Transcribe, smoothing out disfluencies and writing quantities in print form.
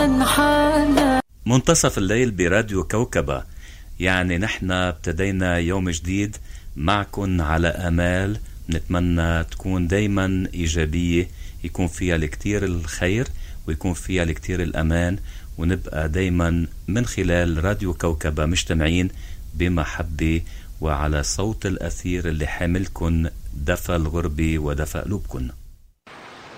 منتصف الليل براديو كوكبة، يعني نحن ابتدينا يوم جديد معكن على آمال نتمنى تكون دايما إيجابية، يكون فيها الكتير الخير ويكون فيها الكتير الأمان، ونبقى دايما من خلال راديو كوكبة مجتمعين بمحبة وعلى صوت الأثير اللي حاملكن دفى الغربة ودفى قلوبكن.